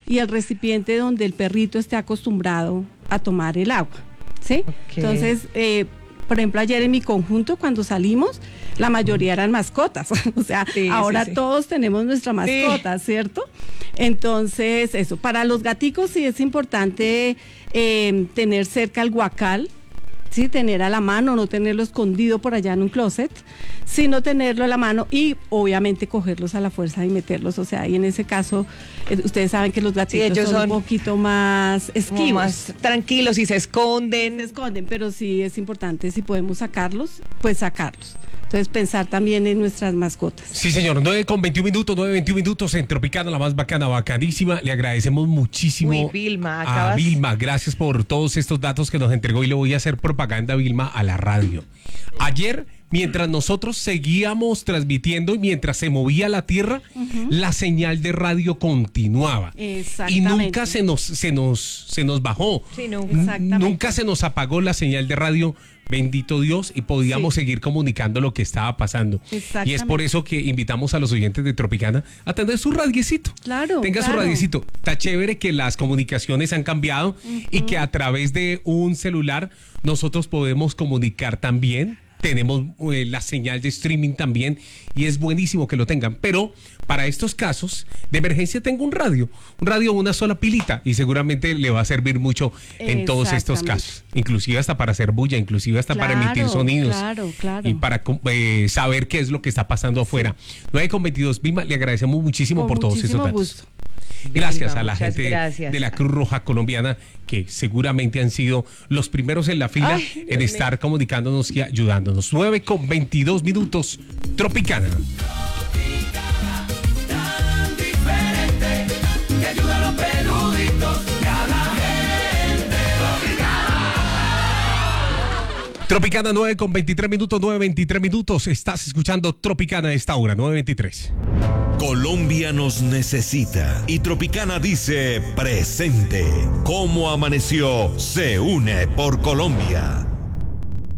y el recipiente donde el perrito esté acostumbrado a tomar el agua, ¿sí? Okay. Entonces, por ejemplo, ayer en mi conjunto cuando salimos, la mayoría eran mascotas, o sea, ahora todos tenemos nuestra mascota, ¿cierto? Entonces, eso, para los gaticos sí es importante tener cerca el guacal, sí, tener a la mano, no tenerlo escondido por allá en un closet, sino tenerlo a la mano y obviamente cogerlos a la fuerza y meterlos, o sea, y en ese caso, ustedes saben que los gatitos ellos son un poquito más esquivos. Más tranquilos y se esconden. Se esconden, pero sí es importante, si podemos sacarlos, pues sacarlos. Entonces, pensar también en nuestras mascotas. Sí, señor. 9:21 minutos en Tropicana, la más bacana, bacanísima. Le agradecemos muchísimo. Uy, Vilma, a Vilma. Gracias por todos estos datos que nos entregó y le voy a hacer propaganda a Vilma a la radio. Ayer, mientras nosotros seguíamos transmitiendo y mientras se movía la tierra, la señal de radio continuaba. Y nunca se nos bajó. Sí, nunca se nos apagó la señal de radio. Bendito Dios, y podíamos seguir comunicando lo que estaba pasando. Y es por eso que invitamos a los oyentes de Tropicana a tener su radiecito. Claro. Tenga su radiecito. Está chévere que las comunicaciones han cambiado y que a través de un celular nosotros podemos comunicar también. Tenemos la señal de streaming también y es buenísimo que lo tengan. Pero para estos casos de emergencia tengo un radio, una sola pilita y seguramente le va a servir mucho en todos estos casos. Inclusive hasta para hacer bulla, inclusive hasta para emitir sonidos. Claro. Y para saber qué es lo que está pasando afuera. 9:22, Vilma, le agradecemos muchísimo por todos esos datos. Gusto. Gracias a la gente de la Cruz Roja Colombiana, que seguramente han sido los primeros en la fila en estar comunicándonos y ayudándonos. 9:22 minutos, Tropicana. Tan diferente, que ayuda a los peluditos y a la gente. Tropicana 9:23 minutos. Estás escuchando Tropicana a esta hora, 9:23. Colombia nos necesita y Tropicana dice presente. ¿Cómo amaneció? Se une por Colombia.